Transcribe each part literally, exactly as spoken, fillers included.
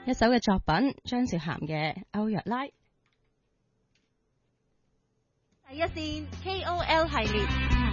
一首嘅作品，張韶涵嘅《歐若拉》。 第一線 K O L 系列，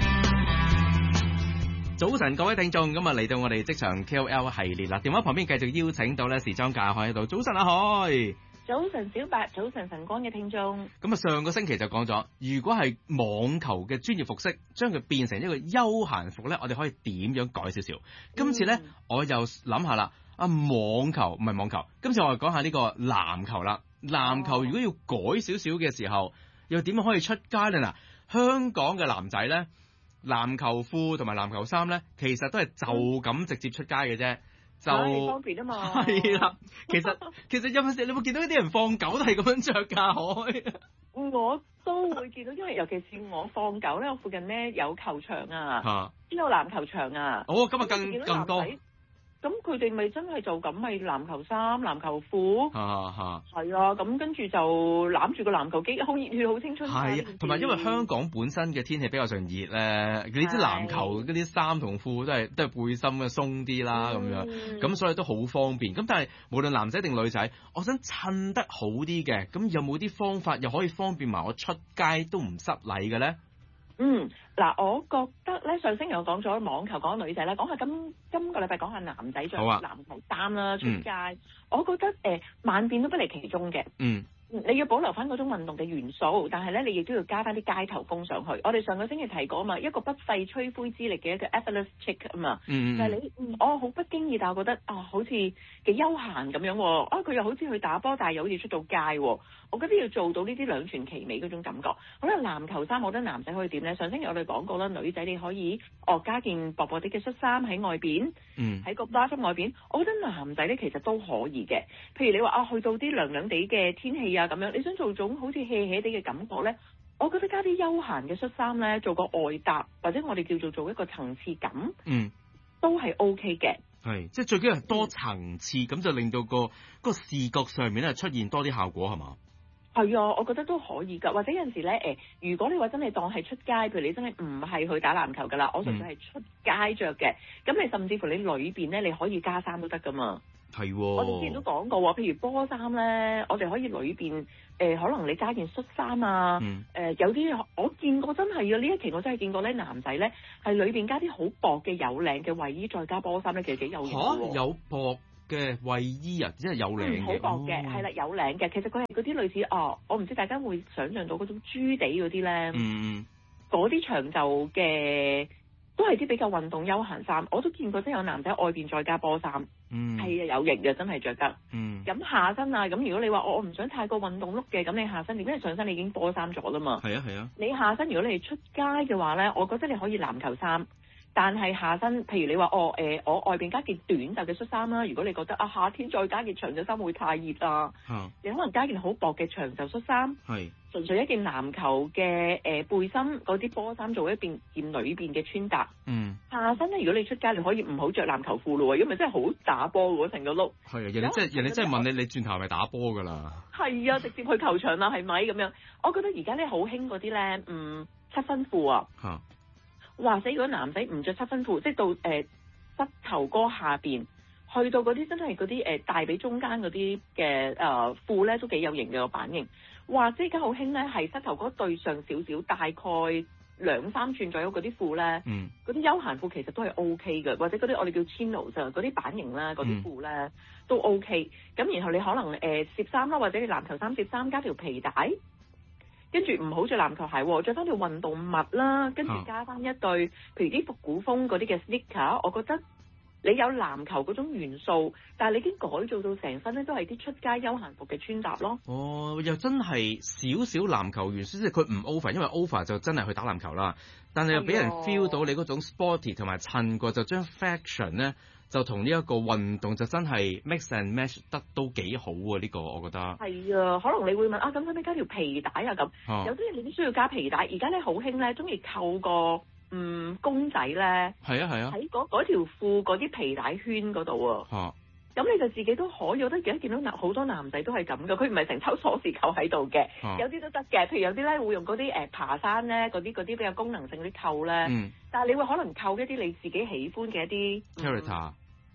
早晨各位聽眾，咁啊嚟到我哋職場 K O L 系列啦，電話旁邊繼續邀請到咧時裝界海喺度。早晨阿海， 早晨小白，早晨晨光嘅聽眾。 咁啊上個星期就講咗，如果係網球嘅專業服飾，將佢變成一個休閒服咧，我哋可以點樣改少少？今次咧、嗯、我又諗下啦，啊網球唔係網球，今次我哋講下呢個籃球啦。籃球如果要改少少嘅時候，又點樣可以出街咧？嗱，香港嘅男仔咧，籃球褲同埋籃球衫咧，其實都係就咁直接出街嘅啫，就方便啊嘛。 係啦，其實其實有陣時你會見到啲人放狗都係咁樣着㗎，海。 我都會見到，因為尤其是我放狗咧，我附近咧有球場啊，邊有籃球場啊。 哦，今日更更多。 咁佢哋咪真係就咁咪籃球衫、籃球褲，係啊，咁跟住就攬住個籃球機，好熱血、好青春。 係啊，同埋因為香港本身嘅天氣比較上熱咧，你知籃球嗰啲衫同褲都係都係背心嘅鬆啲啦，咁、嗯、樣，咁所以都好方便。咁但係無論男仔定女仔，我想襯得好啲嘅，咁有冇啲方法又可以方便埋我出街都唔失禮嘅咧？ 嗯，嗱，我覺得咧，上星期我講咗網球，講女仔咧，講下今今個禮拜講下男仔着籃球衫啦，出街，嗯、我覺得誒、呃、萬變都不離其宗嘅。嗯。你要保留翻嗰種運動嘅元素，但係咧，你亦都要加翻啲街頭風上去。我哋上個星期提過啊嘛，一個不費吹灰之力嘅一個 effortless chic 啊嘛，嗯、就係你，嗯、我好不經意，但我覺得啊，好似幾休閒咁樣喎。啊，佢又好似去打波，但係又好似出到街喎。我覺得要做到呢啲兩全其美嗰種感覺。好啦，籃球衫，我覺得男仔可以點咧？上星期我哋講過啦，女仔你可以哦加件薄薄啲嘅恤衫喺外邊，喺、嗯、個 bra 外邊。我覺得男仔咧其實都可以嘅。譬如你話啊，去到啲涼涼地嘅天氣啊咁樣，你想做種好似 hea hea 地嘅感覺咧，我覺得加啲休閒嘅恤衫咧，做個外搭，或者我哋叫做做一個層次感，嗯，都係 OK 嘅。 係，即係最緊要係多層次，咁、嗯、就令到個個視覺上面咧出現多啲效果，係嘛？ 係啊，我覺得都可以㗎。或者有陣時咧，誒、呃，如果你話真係當係出街，譬如你真係唔係去打籃球㗎啦，我純粹係出街着嘅，咁、嗯、你甚至乎你裏邊咧，你可以加衫都得㗎嘛。係喎、哦，我哋之前都講過喎，譬如波衫咧，我哋可以裏邊誒，可能你加件恤衫啊，誒、嗯呃、有啲我見過真係啊，呢一期我真係見過咧，男仔咧係裏邊加啲好薄嘅有領嘅衛衣，再加波衫咧，其實幾有型喎。嚇，有薄嘅衛衣啊，即係有領嘅，好、嗯、薄嘅，係、哦、啦，有領嘅。其實佢係嗰啲類似哦，我唔知大家會想像到嗰種珠地嗰啲咧，嗯，嗰啲長袖嘅。都係啲比較運動休閒衫，我都見過真有男仔外邊再加波衫，係、嗯、啊，有型嘅，真係着得。咁、嗯、下身啊，咁如果你話我我唔想太過運動碌嘅，咁你下身點？因為上身你已經波衫咗啦嘛。係啊係啊。你下身如果你係出街嘅話咧，我覺得你可以籃球衫，但係下身，譬如你話哦誒、呃，我外邊加件短袖嘅恤衫啦。如果你覺得啊夏天再加件長袖衫會太熱啊，啊，你可能加件好薄嘅長袖恤衫。係。純粹一件籃球嘅誒、呃、背心嗰啲波衫做一件件裏邊嘅穿搭。嗯。下身咧，如果你出街，你可以唔好着籃球褲咯，因為真係好打波喎成個碌。係啊，人哋即係人哋真係問你，你轉頭係咪打波㗎啦？係啊，直接去球場啦，係咪咁樣？我覺得而家咧好興嗰啲咧，嗯，七分褲啊。嚇！或者如果男仔唔着七分褲，即係到誒、呃、膝頭哥下邊，去到嗰啲真係嗰啲誒大髀中間嗰啲嘅誒褲咧，都幾有型嘅個版型。或者而家好興咧，係膝頭哥對上少少，大概兩三寸左右嗰啲褲咧，嗰、嗯、啲休閒褲其實都係 O K 嘅，或者嗰啲我哋叫 chinos 嗰啲版型啦，嗰啲褲咧、嗯、都 O K。咁然後你可能誒摺衫啦，或者你籃球衫摺衫加條皮帶，跟住唔好着籃球鞋，着翻條運動襪啦，跟住加翻一對，譬如啲復古風嗰啲嘅 sneaker，我覺得。你有籃球嗰種元素，但係你已經改造到成身咧都係啲出街休閒服嘅穿搭咯。哦，又真係少少籃球元素，即係佢唔 over，因為 over 就真係去打籃球啦。但係又俾人 feel 到你嗰種 sporty 同埋襯過，就將 fashion 咧就同呢一個運動就真係 mix and match 得都幾好啊！呢、呢個我覺得係啊，可能你會問啊，咁使唔使加條皮帶啊？咁、啊、有啲嘢你都需要加皮帶。而家咧好興咧，中意扣個。嗯，公仔咧，係啊係啊，喺嗰嗰條褲嗰啲皮帶圈嗰度啊，咁你就自己都可以，我都而家見到男好多男仔都係咁噶，佢唔係成抽鎖匙扣喺度嘅，有啲都得嘅，譬如有啲咧會用嗰啲誒爬山咧嗰啲嗰啲比較功能性嗰啲扣咧，嗯，但係你會可能扣一啲你自己喜歡嘅一啲 character，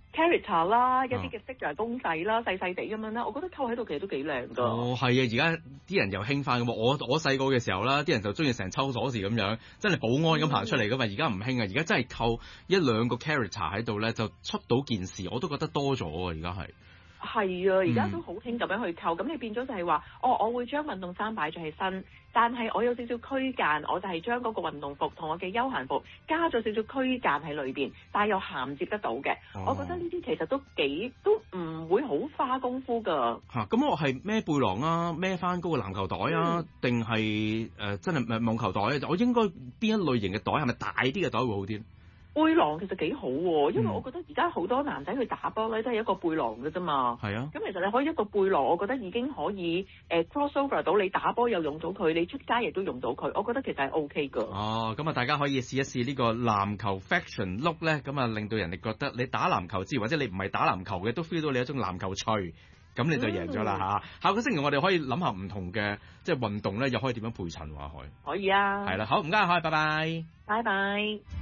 character 啦，一啲嘅 figure 公仔啦，細細地咁樣啦，我覺得扣喺度其實都幾靚㗎。 哦，係啊，而家啲人又興翻㗎嘛。我我細個嘅時候啦，啲人就中意成抽鎖匙咁樣，真係保安咁行出嚟㗎嘛。而家唔興啊，而家真係扣一兩個 character 喺度咧，就出到件事，我都覺得多咗啊。而家係。 係啊，而家都好興咁樣去扣，咁、嗯、你變咗就係話，哦，我會將運動衫擺咗喺身，但係我有少少區間，我就係將嗰個運動服同我嘅休閒服加咗少少區間喺裏邊，但係又銜接得到嘅。哦、我覺得呢啲其實都幾都唔會好花功夫㗎。 嚇、啊，咁我係孭背囊啊，孭翻嗰個籃球袋啊，定係誒真係誒網球袋啊？我應該邊一類型嘅袋係咪大啲嘅袋會好啲？ 背囊其實幾好喎，因為我覺得而家好多男仔去打波咧都係一個背囊嘅啫嘛。 係啊。 咁其實你可以一個背囊，我覺得已經可以誒、呃、cross over 到你打波又用到佢，你出街亦都用到佢，我覺得其實係 OK 㗎。 哦，咁啊大家可以試一試呢個籃球 fashion look 咧，咁啊令到人哋覺得你打籃球之餘，或者你唔係打籃球嘅都 feel 到你一種籃球趣，咁你就贏咗啦嚇。下個星期我哋可以諗下唔同嘅即係運動咧，又可以點樣配襯喎？可以。 可以啊。 係啦，好唔該，可以，拜拜。 拜拜。